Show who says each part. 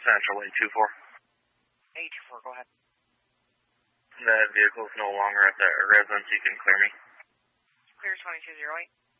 Speaker 1: Central 824.
Speaker 2: 824, go ahead.
Speaker 1: That vehicle's no longer at the residence. You can clear me.
Speaker 2: Clear 2208.